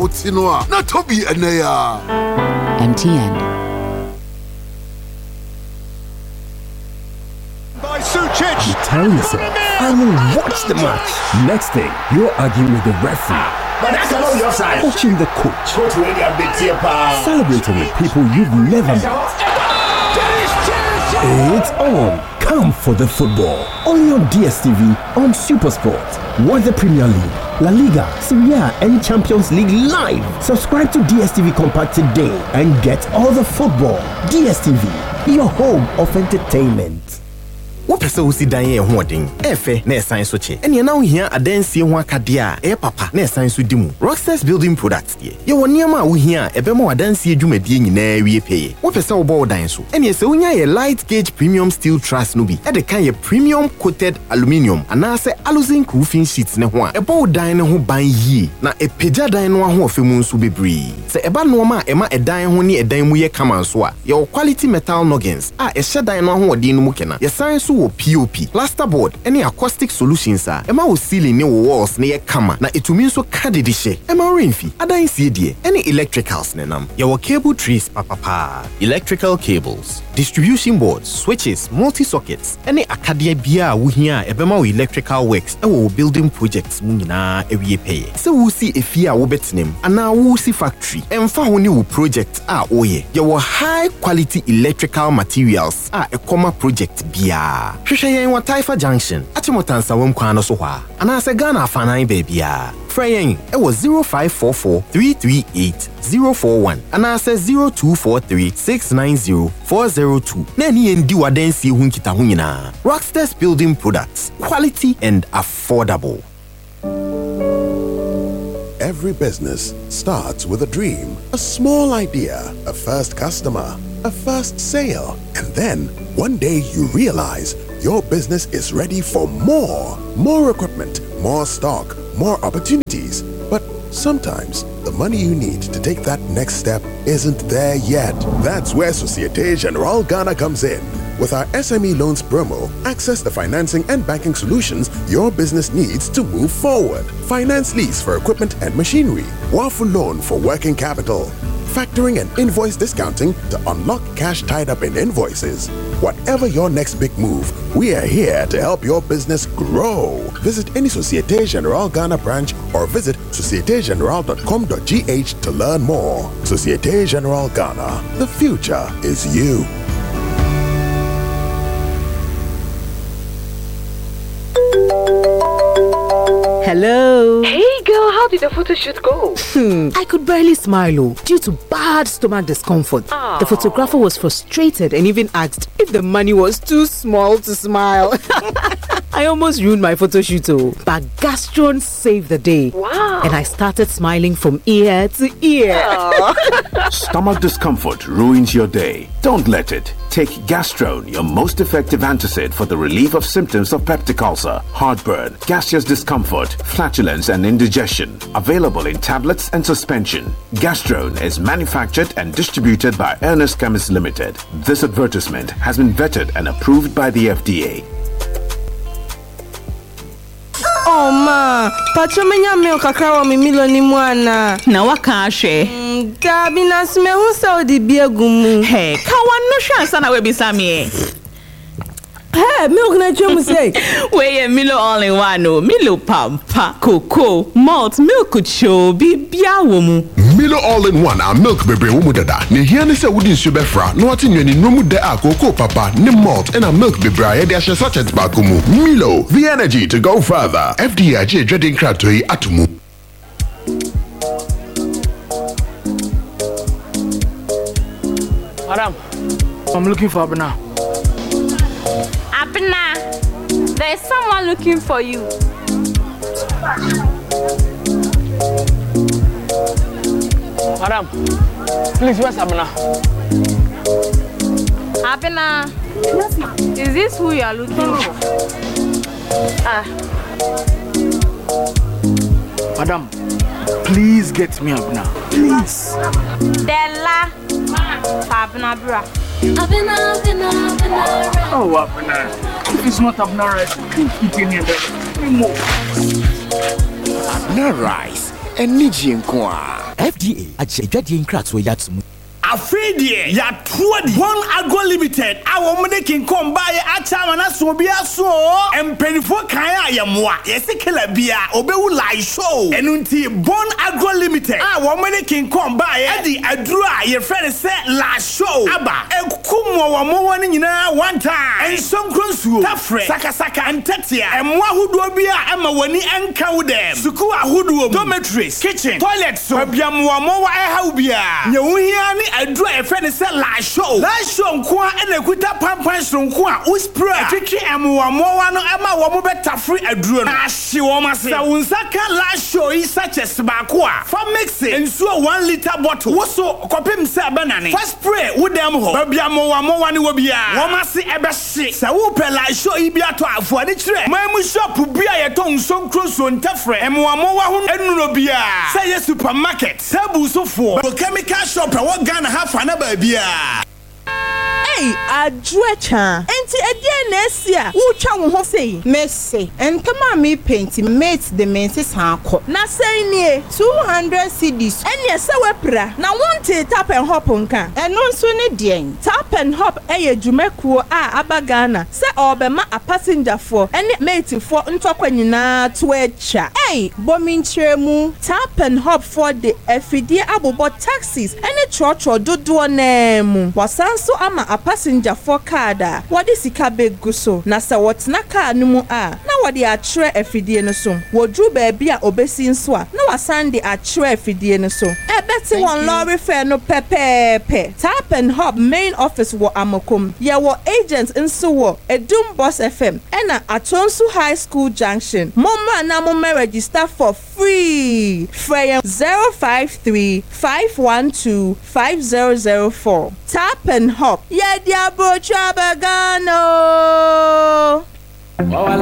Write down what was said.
Utinoa, not to be a naya. MTN. By Sucic. You tell yourself, I will watch the match. Next thing, you're arguing with the referee. But that's not your side. Coaching the coach. Coach really a big tear. Celebrating with people you've never met. It's on. Come for the football. On your DSTV on SuperSport. Watch the Premier League, La Liga, Serie A, and Champions League live. Subscribe to DSTV Compact today and get all the football. DSTV, your home of entertainment. What person will see Diane Hoarding? Efe, ne science soche. And you now here a dance ye one kadia, papa, ne science with dimu. Rockstars building products, ye. You want Yama we here, a bemo a dance ye jume being in air we pay. What person will bow dance? And yes, so a light gauge premium steel truss nubi. At the kind of premium coated aluminium, and I say aluzinc roofing sheets ne one. A bow dine who buy ye. Na a peja dine one who femun subi bree. Say about Noma, Emma a dine who ni a dime we come and swa. Your quality metal noggins. A shed dine one who din mukena. Your science POP, plasterboard, any acoustic solutions are. Emma will ceiling new walls near Kama. Na itumi so kadidishe. Emma rainfi. Ada insiedie. Any electricals nenam. Your cable trees papa. Electrical cables, distribution boards, switches, multi-sockets. Any akadia bia wuhia ebema wo electrical works. Ewo building projects munina ewie pay. So we see if ya wo betinem. Ana wo see factory. Emfa honi wo project oye. Your high quality electrical materials a comma project bia. Shushayen wa Taifa Junction. Achimotansa wom kwa no so hwa. Ana se Ghana fanan babia. Frayen e was 0544 338 041. Ana se 0243 690 402. Na ni endi wadensi hu nkita hu nyina. Rockstars building products, quality and affordable. Every business starts with a dream, a small idea, a first customer, a first sale, and then one day you realize your business is ready for more equipment, more stock, more opportunities. But sometimes the money you need to take that next step isn't there yet. That's where Societe Generale Ghana comes in. With our SME loans promo, access the financing and banking solutions your business needs to move forward. Finance lease for equipment and machinery, Wafu loan for working capital, factoring and invoice discounting to unlock cash tied up in invoices. Whatever your next big move, we are here to help your business grow. Visit any Societe Generale Ghana branch or visit societegenerale.com.gh to learn more. Societe Generale Ghana, the future is you. Hello. Hey girl, how did the photo shoot go? I could barely smile due to bad stomach discomfort. Aww. The photographer was frustrated and even asked if the money was too small to smile. I almost ruined my photo shoot, but Gastron saved the day. Wow. And I started smiling from ear to ear. Stomach discomfort ruins your day. Don't let it. Take Gastrone, your most effective antacid for the relief of symptoms of peptic ulcer, heartburn, gaseous discomfort, flatulence, and indigestion. Available in tablets and suspension. Gastrone is manufactured and distributed by Ernest Chemists Limited. This advertisement has been vetted and approved by the FDA. Oh ma, pachomenya milk kakra mi milo ni mwana. Na waka ahwe. Gabi na sme hu sa odi biegumu. Hey, ka wanno hwansa na we bisame. Hey, milk na chemu say. We Milo all in one, Milo pampa, cocoa, malt, milk cho, bibia womu. Milo all in one are milk baby womu dada. Ne here ne se wudin subefra. No ati nyeni no mu de a cocoa papa, ne malt and a milk baby a de ashe sachet bakumu. Milo, the energy to go further. FDIJ dreading kratoi atumu. Madam, I'm looking for Abna. Abna, there's someone looking for you. Madam, please, where's Abna? Abna, is this who you are looking for? Madam, please get me Abna. Please. Della, Abna bra. Oh, Abna. If it's not Abna rice, keep it in your bed. More. Abna rice. eniji nko a. FDA agye nkratso yatsum. Afidie ya tuodi One Agro Limited awo mde kinkom baye achama na so bia so empenifo kan a yemwa yesikela bia obewu live show enunti One Agro Limited awo mde kinkom baye edi aduru a ye friend say la show aba ekukumwo wo mo woni nyina one time ensonkronsuo tafre sakasaka antetia emwa huduo bia ama woni enka wudem suku ahuduo dormitories kitchen toilet so abiamwo mo wa eha bia nyewuhia ni adru e friend say la show nko a enekuta pampan sonko a uspray twitwi emwo wa no ema wo mo betafre adru no ahye wo mase sa unsaka la show is such a sbako a for mixing ensuo 1 liter bottle wo so kopim say banane first spray wo dem ho babiamo wa ne wo bia wo mase ebe hye sa wo pe la show yi bia to afo ade kire mamu shop bia ye to nsonkro so ntafre emwo wa ho enuro bia say ye supermarket sabu sofo chemical shop wo Ghana hafa na ba bia. Hey, adwecha. Enti edie na esia. Wo twa wo ho sei. Messi. Entama me paint mate the menses hanko. Na sei nie 200 cedis. Ene se wepra. Na wonte tap and hop nka. Eno nso ne dien. Tap and hop eye dwumekuo a abagana. Se obema a passenger for ene mate for ntokwa nyina to echa. Hey, bominchiremu. Tap and hop for the efidie abobo taxis. Ene chocho dodo nemu. Wasanso ama a passenger for kada wadi sika begu so na sa wotna car no mu a na wadi akyere afidie no so wodru baabi a obesi nso a na wasande akyere afidie no so ebeti won lorry fare no pepepe Tap and Hop main office wo Amokom ye wo agents nso wo Edum Boss FM ena Atonsu High School Junction momma na momma register for free free 053-512-5004 Tap and Hop yeah dia bro chabagano